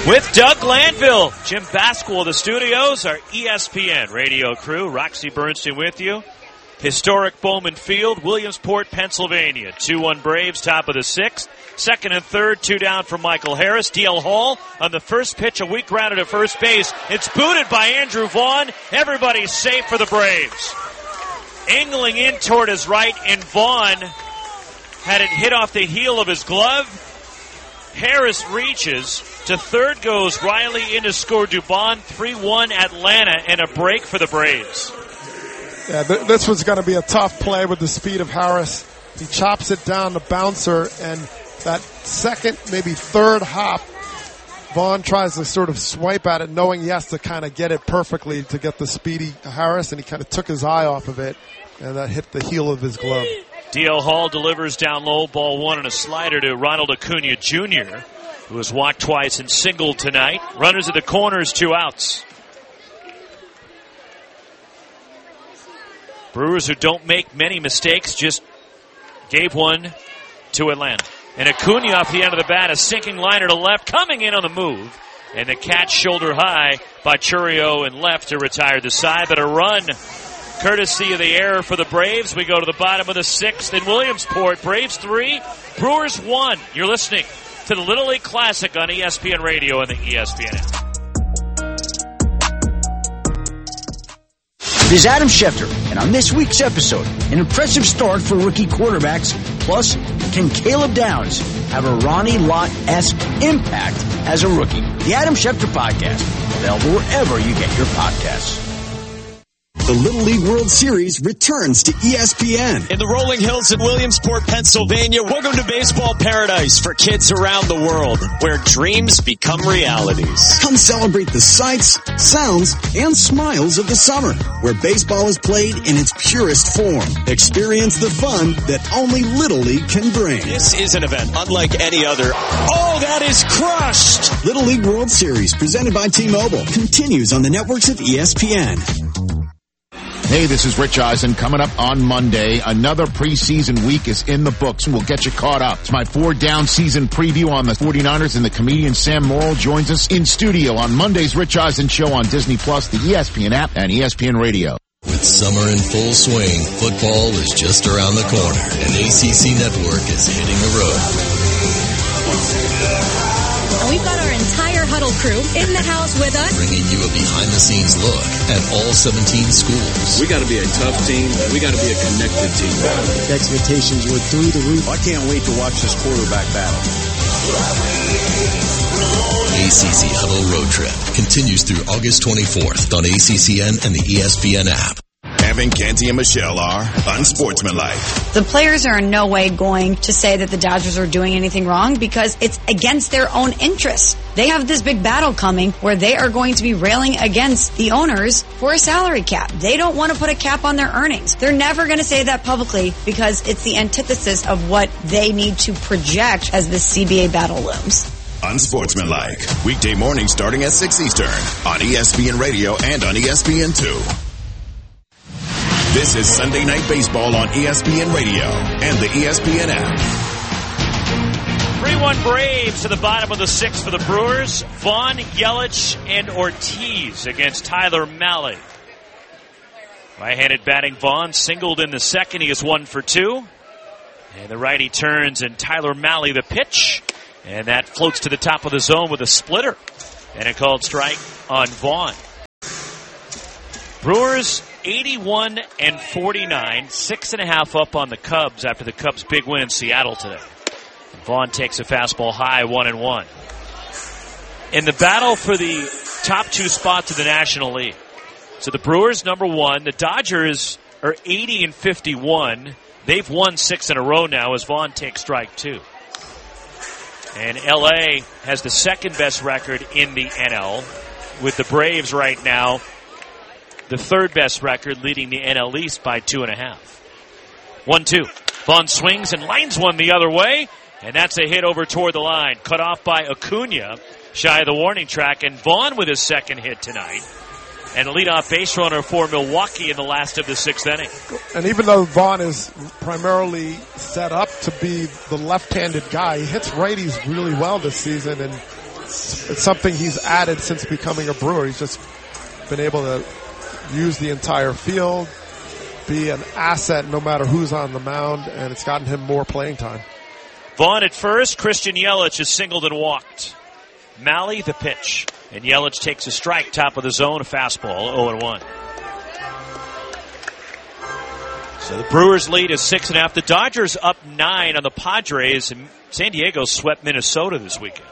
With Doug Glanville, Jim Basquill of the studios, our ESPN radio crew, Roxy Bernstein with you. Historic Bowman Field, Williamsport, Pennsylvania. 2-1 Braves, top of the sixth. Second and third, 2 down from Michael Harris. D.L. Hall on the first pitch, a weak grounded at first base. It's booted by Andrew Vaughn. Everybody's safe for the Braves. Angling in toward his right, and Vaughn had it hit off the heel of his glove. Harris reaches. To third goes Riley in to score Dubon. 3-1 Atlanta, and a break for the Braves. Yeah, this was going to be a tough play with the speed of Harris. He chops it down the bouncer, and that second, maybe third hop, Vaughn tries to sort of swipe at it, knowing he has to kind of get it perfectly to get the speedy Harris, and he kind of took his eye off of it, and that hit the heel of his glove. D.L. Hall delivers down low, ball one, and a slider to Ronald Acuna Jr., who has walked twice and singled tonight. Runners at the corners, 2 outs. Brewers, who don't make many mistakes, just gave one to Atlanta. And Acuna off the end of the bat, a sinking liner to left, coming in on the move. And the catch shoulder high by Churio and left to retire the side. But a run, courtesy of the error for the Braves. We go to the bottom of the sixth in Williamsport. Braves 3, Brewers 1. You're listening to the Little League Classic on ESPN Radio and the ESPN app. It is Adam Schefter, and on this week's episode, an impressive start for rookie quarterbacks, plus can Caleb Downs have a Ronnie Lott-esque impact as a rookie? The Adam Schefter Podcast, available wherever you get your podcasts. The Little League World Series returns to ESPN. In the rolling hills of Williamsport, Pennsylvania, welcome to baseball paradise for kids around the world, where dreams become realities. Come celebrate the sights, sounds, and smiles of the summer, where baseball is played in its purest form. Experience the fun that only Little League can bring. This is an event unlike any other. Oh, that is crushed! Little League World Series, presented by T-Mobile, continues on the networks of ESPN. Hey, this is Rich Eisen. Coming up on Monday, another preseason week is in the books, and we'll get you caught up. It's my 4-down season preview on the 49ers, and the comedian Sam Morrill joins us in studio on Monday's Rich Eisen Show on Disney+, the ESPN app, and ESPN Radio. With summer in full swing, football is just around the corner, and ACC Network is hitting the road. And we've got our entire Huddle crew in the house with us, bringing you a behind-the-scenes look at all 17 schools. We got to be a tough team. We got to be a connected team. The expectations were through the roof. I can't wait to watch this quarterback battle. ACC Huddle Road Trip continues through August 24th on ACCN and the ESPN app. Evan, Canty, and Michelle are unsportsmanlike. The players are in no way going to say that the Dodgers are doing anything wrong because it's against their own interests. They have this big battle coming where they are going to be railing against the owners for a salary cap. They don't want to put a cap on their earnings. They're never going to say that publicly because it's the antithesis of what they need to project as the CBA battle looms. Unsportsmanlike. Weekday mornings starting at 6 Eastern on ESPN Radio and on ESPN2. This is Sunday Night Baseball on ESPN Radio and the ESPN app. 3-1 Braves to the bottom of the sixth for the Brewers. Vaughn, Yelich, and Ortiz against Tyler Mahle. Right-handed batting Vaughn singled in the second. He is 1 for 2. And the righty turns, and Tyler Mahle the pitch. And that floats to the top of the zone with a splitter. And a called strike on Vaughn. Brewers 81-49, 6.5 up on the Cubs after the Cubs' big win in Seattle today. Vaughn takes a fastball high, 1-1. In the battle for the top 2 spots of the National League. So the Brewers, number 1. The Dodgers are 80-51. They've won 6 in a row now as Vaughn takes strike 2. And L.A. has the second best record in the NL, with the Braves right now the third best record, leading the NL East by 2.5. 1-2. Vaughn swings and lines one the other way, and that's a hit over toward the line. Cut off by Acuna, shy of the warning track, and Vaughn with his second hit tonight. And a leadoff base runner for Milwaukee in the last of the 6th inning. And even though Vaughn is primarily set up to be the left-handed guy, he hits righties really well this season, and it's something he's added since becoming a Brewer. He's just been able to use the entire field, be an asset no matter who's on the mound, and it's gotten him more playing time. Vaughn at first. Christian Yelich is singled and walked. Malley the pitch. And Yelich takes a strike, top of the zone, a fastball, 0-1. So the Brewers lead is 6.5. The Dodgers up 9 on the Padres, and San Diego swept Minnesota this weekend.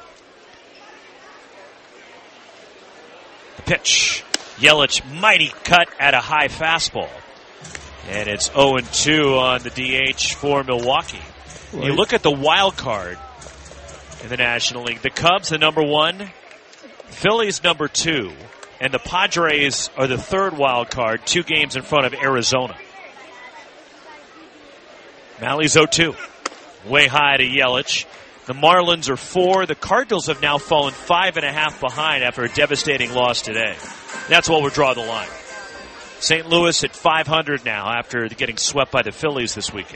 The pitch. Yelich, mighty cut at a high fastball. And it's 0-2 on the DH for Milwaukee. Right. You look at the wild card in the National League. The Cubs, the number 1. Phillies, number 2. And the Padres are the third wild card, 2 games in front of Arizona. Malley's 0-2. Way high to Yelich. The Marlins are 4. The Cardinals have now fallen 5.5 behind after a devastating loss today. That's where we'll draw the line. St. Louis at 500 now after getting swept by the Phillies this weekend.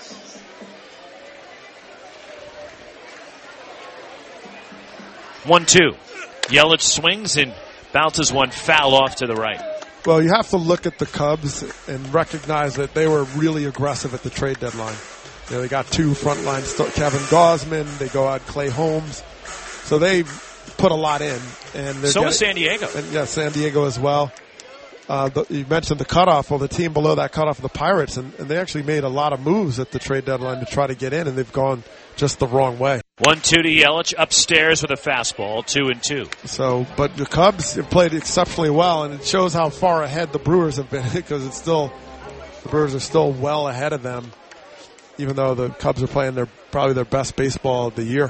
1-2. Yelich swings and bounces one foul off to the right. Well, you have to look at the Cubs and recognize that they were really aggressive at the trade deadline. You know, they got 2 frontline, Kevin Gausman, they go out Clay Holmes. So they put a lot in. And so is San Diego. And yeah, San Diego as well. You mentioned the cutoff. Well, the team below that cutoff, the Pirates, and they actually made a lot of moves at the trade deadline to try to get in, and they've gone just the wrong way. 1-2 to Yelich, upstairs with a fastball, 2-2. So, but the Cubs have played exceptionally well, and it shows how far ahead the Brewers have been because the Brewers are still well ahead of them, even though the Cubs are playing probably their best baseball of the year.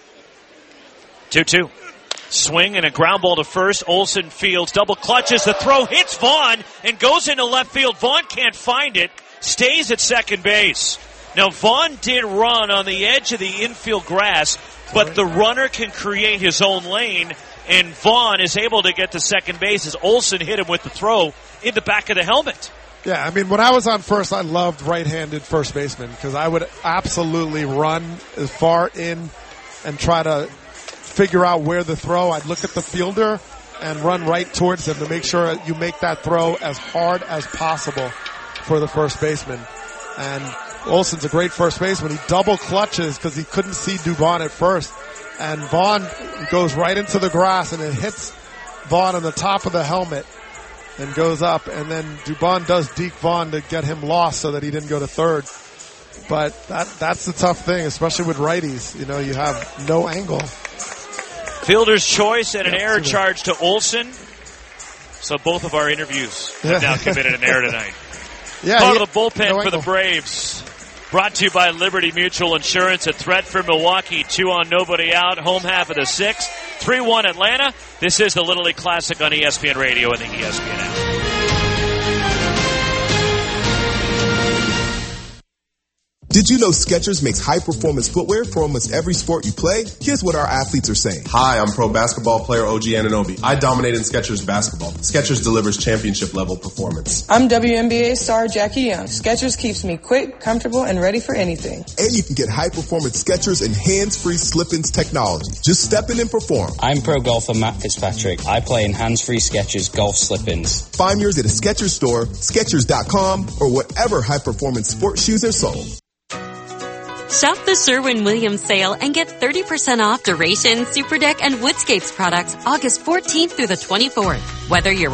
2-2. Swing and a ground ball to first. Olsen fields, double clutches. The throw hits Vaughn and goes into left field. Vaughn can't find it. Stays at second base. Now, Vaughn did run on the edge of the infield grass, but the runner can create his own lane, and Vaughn is able to get to second base as Olsen hit him with the throw in the back of the helmet. Yeah, I mean, when I was on first, I loved right-handed first baseman because I would absolutely run as far in and try to figure out where the throw. I'd look at the fielder and run right towards him to make sure you make that throw as hard as possible for the first baseman. And Olsen's a great first baseman. He double clutches because he couldn't see Dubon at first. And Vaughn goes right into the grass and it hits Vaughn on the top of the helmet and goes up. And then Dubon does deke Vaughn to get him lost so that he didn't go to third. But that's the tough thing, especially with righties. You know, you have no angle. Fielder's choice and an error charge to Olsen. So both of our interviews have now committed an error tonight. Part of the bullpen for the Braves. Brought to you by Liberty Mutual Insurance. A threat for Milwaukee. 2 on, nobody out. Home half of the 6th. 3-1 Atlanta. This is the Little League Classic on ESPN Radio and the ESPN app. Did you know Skechers makes high-performance footwear for almost every sport you play? Here's what our athletes are saying. Hi, I'm pro basketball player OG Anunoby. I dominate in Skechers basketball. Skechers delivers championship-level performance. I'm WNBA star Jackie Young. Skechers keeps me quick, comfortable, and ready for anything. And you can get high-performance Skechers and hands-free slip-ins technology. Just step in and perform. I'm pro golfer Matt Fitzpatrick. I play in hands-free Skechers golf slip-ins. Find yours at a Skechers store, Skechers.com, or whatever high-performance sports shoes are sold. Shop the Sherwin-Williams sale and get 30% off Duration, Super Deck, and Woodscapes products August 14th through the 24th. Whether you're